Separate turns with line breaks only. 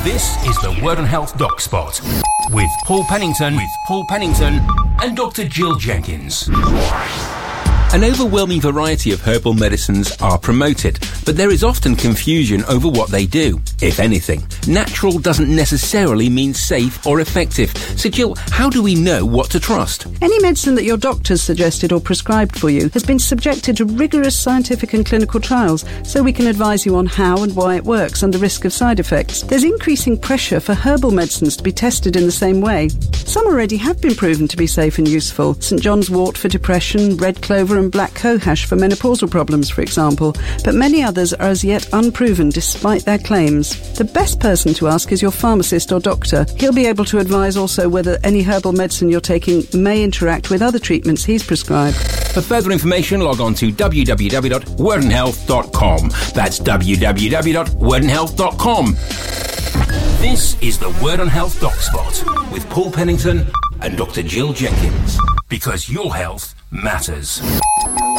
This is the Word on Health Doc Spot with Paul Pennington and Dr. Jill Jenkins. An overwhelming variety of herbal medicines are promoted, but there is often confusion over what they do. If anything, natural doesn't necessarily mean safe or effective. So Jill, how do we know what to trust?
Any medicine that your doctor's suggested or prescribed for you has been subjected to rigorous scientific and clinical trials, so we can advise you on how and why it works and the risk of side effects. There's increasing pressure for herbal medicines to be tested in the same way. Some already have been proven to be safe and useful. St John's wort for depression, red clover and black cohosh for menopausal problems, for example, but many others are as yet unproven despite their claims. The best person to ask is your pharmacist or doctor. He'll be able to advise also whether any herbal medicine you're taking may interact with other treatments he's prescribed.
For further information, log on to www.wordandhealth.com. That's www.wordandhealth.com. This is the Word on Health Doc Spot with Paul Pennington and Dr. Jill Jenkins, because your health matters.